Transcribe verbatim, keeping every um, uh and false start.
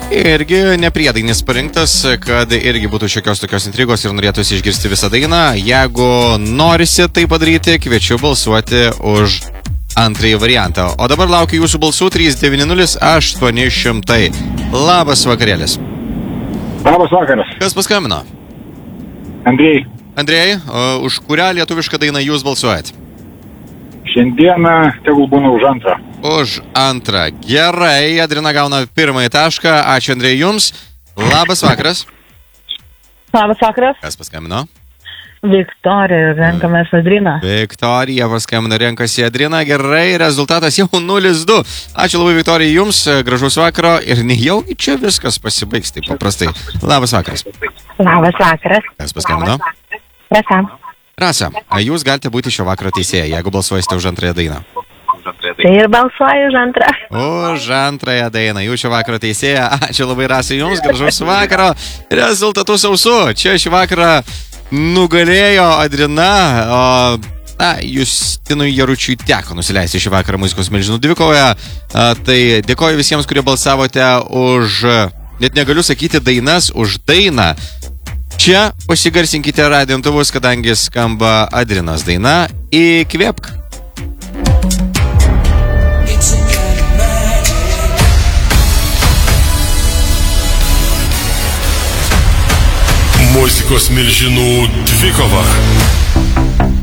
irgi nepriedainis parinktas, kad irgi būtų šiokios tokios intrigos ir norėtųsi išgirsti visą dainą. Jeigu norisi tai padaryti, kviečiu balsuoti už antrąjį variantą. O dabar laukiu jūsų balsų trys devyni nulis aštuoni šimtai. Labas vakarėlis. Labas vakaras. Kas paskambino? Andrėjai. Andrėjai, už kurią lietuvišką dainą jūs balsuojat? Šiandieną tegul būna už antrą. Už antrą. Gerai, Adrina gauna pirmąjį tašką. Ačiū, Andrėjai, jums. Labas vakaras. Labas vakaras. Kas paskambino? Viktorija, renkamės Adriną. Viktorija paskambino, renkasi Adrina. Gerai, rezultatas jau nulis du. Ačiū labai, Viktorija, jums. Gražus vakaro. Ir nejaugi čia viskas pasibaigs taip paprastai. Labas vakaras. Labas vakaras. Kas paskambino? Rasa. Rasa, jūs galite būti šio vakaro teisėja, jeigu balsuosite už antrąją dainą. Tai ir balsuoju už antrą. Už antrąją dainą. Jūs šio vakaro teisėja. Ačiū labai, Rasa, jums. Gražaus vakaro. Rezultatus sausu. Čia šį vakarą nugalėjo Adrina. O, na, Justinui Jaručiui teko nusileisti šį vakarą muzikos milžinų dvikovoje. A, tai dėkoju visiems, kurie balsavote už, net negaliu sakyti dainas, už dainą. Čia pasigarsinkite radijo imtuvus, kadangi skamba Adrinos daina Įkvėpk. Muzikos milžinų dvikova.